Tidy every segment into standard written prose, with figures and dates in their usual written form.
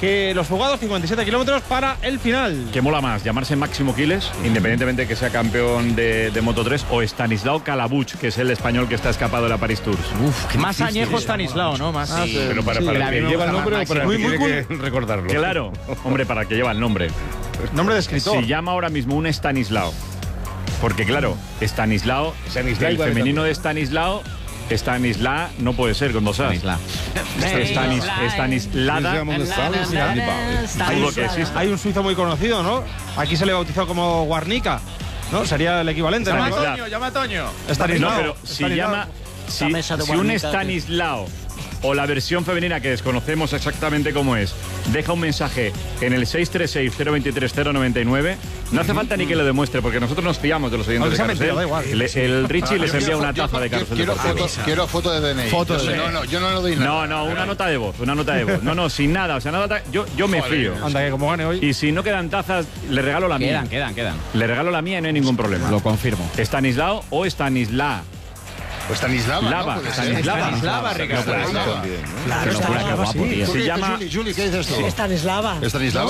que los fugados 57 kilómetros para el final. ¿Qué mola más? ¿Llamarse Máximo Quiles, independientemente de que sea campeón de Moto3, o Stanislao Calabuch, que es el español que está escapado de la Paris-Tours? Más añejo Stanislao, ¿no? Más, sí. Pero para que lleva el nombre o para que tiene que recordarlo. Claro, hombre, para que lleva el nombre. Nombre de escritor. Se llama ahora mismo un Stanislao. Porque claro, Stanislao, el femenino de Stanislao, Stanisla no puede ser con dos A's. Stanislada. Hay un suizo muy conocido, ¿no? Aquí se le bautizó como Guarnica, ¿no? Sería el equivalente. Llama a Toño. Stanislao. No, pero si un Stanislao o la versión femenina que desconocemos exactamente cómo es, deja un mensaje en el 636-023-099, no hace falta ni que lo demuestre, porque nosotros nos fiamos de los oyentes de Carrusel. El Richie les envía una taza de Carrusel. Quiero foto de DNI. Yo no lo doy nada. No, una nota de voz. No, sin nada. O sea, nada, yo me fío. Anda, que como gane hoy. Y si no quedan tazas, le regalo la mía. Quedan. Le regalo la mía y no hay ningún problema. Lo confirmo. Stanislao o Stanisla. Pues Stanislava, Stanislava, Ricardo. Se llama Juli, ¿qué dices tú? Stanislava. Stanislava.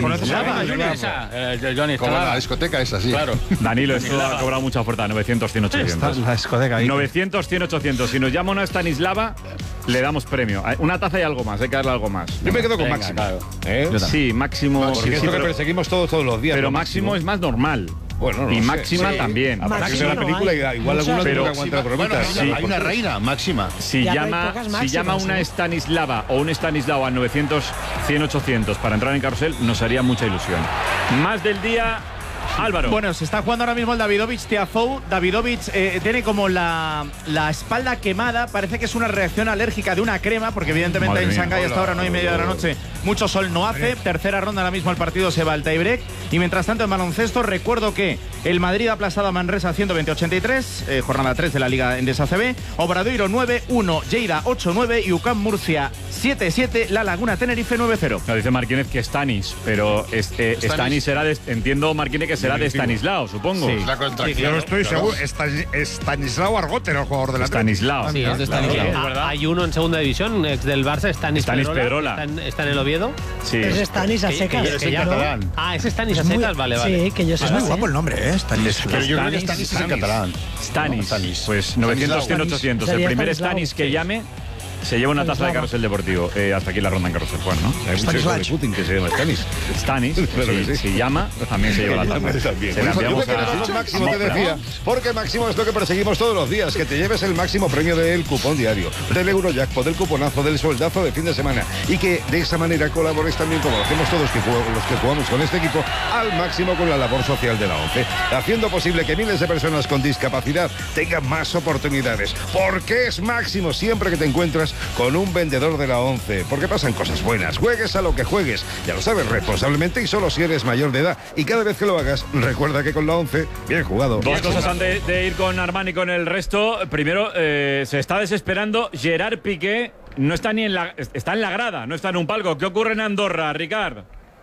Como la discoteca esa, sí. Claro. Danilo, esto ha cobrado mucha oferta. 900, 100, 800. La discoteca ahí. 900, 100, 800. Si nos llama una Stanislava, le damos premio. Una taza y algo más. Hay que darle algo más. Yo me quedo con Máximo. Claro. Sí, Máximo. Porque es lo que perseguimos todos los días. Pero Máximo es más normal. Bueno, y Máxima también. Aparte de la película, igual algunos pero no aguantan bromitas. Hay una reina, Máxima. Si llama una Stanislava o un Stanislao a 900, 100, 800 para entrar en Carrusel, nos haría mucha ilusión. Más del día, Álvaro. Bueno, se está jugando ahora mismo el Davidovich Tiafoe. Davidovich tiene como la espalda quemada. Parece que es una reacción alérgica de una crema, porque evidentemente en Shanghái hasta ahora 9:30 de la noche mucho sol no hace. Tercera ronda ahora mismo el partido se va al tiebreak. Y mientras tanto en baloncesto recuerdo que el Madrid ha aplastado a Manresa 120-83, jornada 3 de la Liga Endesa CB. Obradoiro 9-1, Lleida 8-9 y UCAM Murcia 7-7, La Laguna Tenerife 9-0. No, dice Marquínez que Stanis, pero Stanis será entiendo, Marquínez, que será de Stanislao, supongo. Sí. La contracción. Yo no estoy seguro. Stanislao Argote, el jugador de la Stanislao. Sí, es de Stanislao. Hay uno en segunda división, ex del Barça, Stanis Pedrola. Está en el Oviedo. Sí. Es Stanis a secas. Es catalán. Es Stanis a secas, vale. Sí, que yo sé. Es muy guapo el nombre, Stanis. Pero yo creo que Stanis es en catalán. Stanis. Pues 900, 100, 800. El primer Stanis que llame se lleva una taza de Carrusel Deportivo. Hasta aquí la ronda en Carrusel, Juan, ¿no? Hay mucho hijo de Putin que se llama Stanis. Stanis, si llama, también se lleva la taza. Se la enviamos a Máximo, te decía, porque Máximo es lo que perseguimos todos los días, que te lleves el máximo premio del cupón diario, del Eurojackpot, del cuponazo, del soldazo de fin de semana, y que de esa manera colabores también, como lo hacemos todos los que jugamos con este equipo, al máximo con la labor social de la ONCE, haciendo posible que miles de personas con discapacidad tengan más oportunidades. Porque es Máximo siempre que te encuentras con un vendedor de la ONCE, porque pasan cosas buenas. Juegues a lo que juegues, ya lo sabes, responsablemente y solo si eres mayor de edad. Y cada vez que lo hagas, recuerda que con la ONCE, bien jugado. Dos cosas antes de ir con Armani con el resto. Primero, se está desesperando. Gerard Piqué no está ni está en la grada, no está en un palco. ¿Qué ocurre en Andorra, Ricard?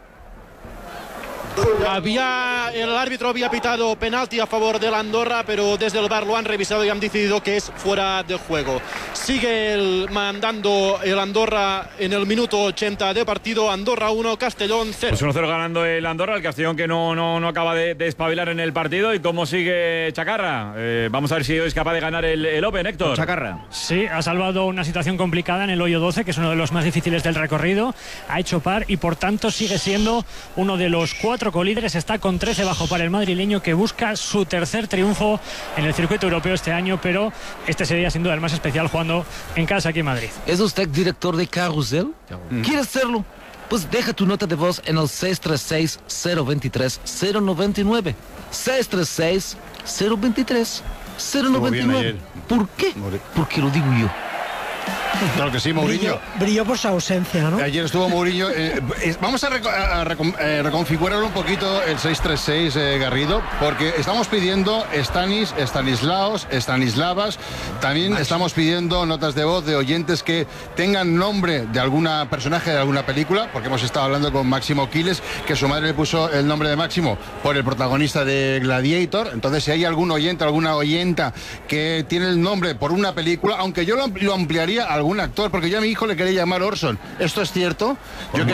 El árbitro había pitado penalti a favor del Andorra, pero desde el VAR lo han revisado y han decidido que es fuera de juego. Sigue mandando el Andorra en el minuto 80 de partido. Andorra 1, Castellón 0. Pues 1-0 ganando el Andorra, el Castellón que no acaba de espabilar en el partido. ¿Y cómo sigue Chacarra? Vamos a ver si hoy es capaz de ganar el Open, Héctor. Chacarra. Sí, ha salvado una situación complicada en el hoyo 12, que es uno de los más difíciles del recorrido. Ha hecho par y por tanto sigue siendo uno de los 4 colíderes. Está con 13 bajo para el madrileño, que busca su tercer triunfo en el circuito europeo este año, pero este sería sin duda el más especial jugando en casa aquí en Madrid. ¿Es usted director de Carrusel? ¿Quiere hacerlo? Pues deja tu nota de voz en el 636-023-099. 636-023-099. ¿Por qué? Porque lo digo yo. Claro que sí, Mourinho. Brilló por su ausencia, ¿no? Ayer estuvo Mourinho. Vamos a reconfigurar un poquito el 636, Garrido, porque estamos pidiendo Stanis, Stanislaos, Stanislavas. También estamos pidiendo notas de voz de oyentes que tengan nombre de alguna personaje de alguna película, porque hemos estado hablando con Máximo Quiles, que su madre le puso el nombre de Máximo por el protagonista de Gladiator. Entonces, si hay algún oyente, alguna oyenta que tiene el nombre por una película, aunque yo lo ampliaría a algún actor, porque yo a mi hijo le quería llamar Orson. ¿Esto es cierto?